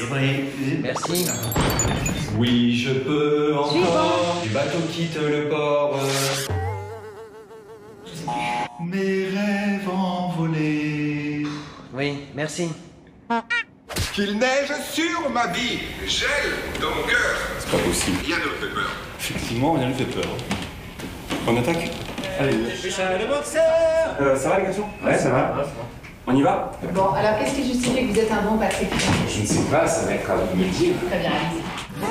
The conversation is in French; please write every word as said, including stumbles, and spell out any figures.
Merci. Oui, je peux encore. Suivant. Du bateau quitte le port. Mes rêves envolés. Oui, merci. Qu'il neige sur ma vie, gèle dans mon cœur. C'est pas possible. Rien ne me fait peur. Effectivement, rien ne fait peur. On attaque? Allez. Le boxeur. Euh, ça va les garçons? Ouais, ça va. On y va? Bon, alors qu'est-ce qui justifie que vous êtes un bon patrick? Je ne sais pas, ça va être à vous de me le dire. Très bien, allez-y.